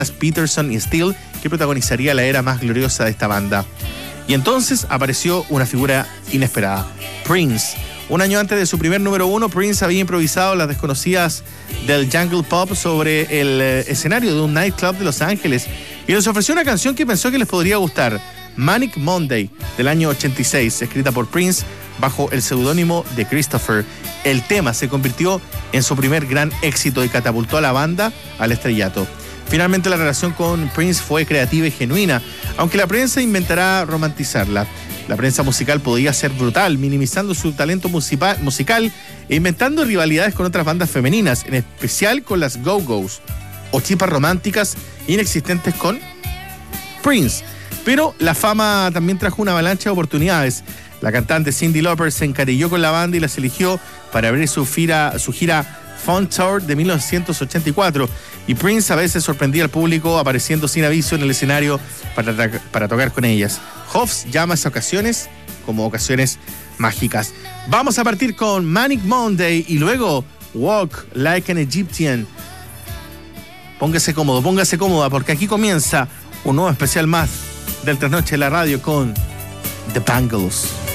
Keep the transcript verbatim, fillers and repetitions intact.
Peterson y Steele, que protagonizaría la era más gloriosa de esta banda. Y entonces apareció una figura inesperada, Prince. Un año antes de su primer número uno, Prince había improvisado las desconocidas del jungle pop sobre el eh, escenario de un nightclub de Los Ángeles y les ofreció una canción que pensó que les podría gustar, Manic Monday, del año ochenta y seis, escrita por Prince bajo el seudónimo de Christopher. El tema se convirtió en su primer gran éxito y catapultó a la banda al estrellato. Finalmente la relación con Prince fue creativa y genuina, aunque la prensa intentará romantizarla. La prensa musical podía ser brutal, minimizando su talento musica- musical e inventando rivalidades con otras bandas femeninas, en especial con las Go-Go's, o chispas románticas inexistentes con Prince. Pero la fama también trajo una avalancha de oportunidades. La cantante Cyndi Lauper se encariñó con la banda y las eligió para abrir su gira, su gira Fun Tour de mil novecientos ochenta y cuatro, y Prince a veces sorprendía al público apareciendo sin aviso en el escenario para, para tocar con ellas. Hoffs llama a esas ocasiones como ocasiones mágicas. Vamos a partir con Manic Monday y luego Walk Like an Egyptian. Póngase cómodo, póngase cómoda, porque aquí comienza un nuevo especial más del Trasnoche de la Radio con The Bangles.